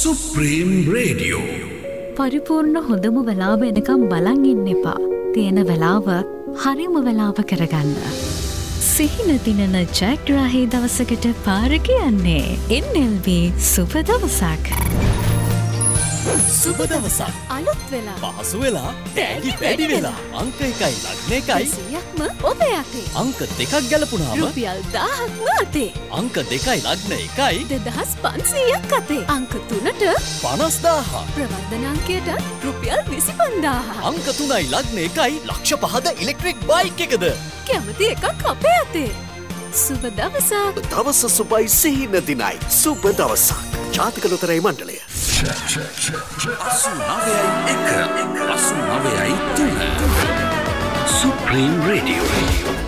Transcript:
Supreme radio. පරිපූර්ණ හොඳම වෙලාව එනකම් බලන් ඉන්න එපා. තියෙන වෙලාව හරිම වෙලාව කරගන්න. සිහින දිනන ජයග්‍රාහී දවසකට පාර කියන්නේ NLB සුබ දවසක්. සුබ දවසක් අලුත් වෙලා පහසු වෙලා තෑගි වැඩි වෙලා අංක 1යි ලග්න 1යි 100ක්ම ඔබ යතේ. අංක 2ක් ගැලපුණාම රුපියල් 1000ක්ම අතේ. අංක 2යි ලග්න 1යි 2500ක් අතේ. අංක 3ට 50000 ප්‍රවර්ධන අංකයට රුපියල් 25000. අංක 3යි ලග්න 1යි ලක්ෂ 5ද ඉලෙක්ට්‍රික් බයික් එකද කැමති එකක් අපේ අතේ. සුබ දවසක්. දවස සුබයි සිහින දිනයි සුබ දවසක්. ජාතික ලොතරැයි මණ්ඩලය 89.1 89.3 සුප්‍රීම් රේඩියෝ.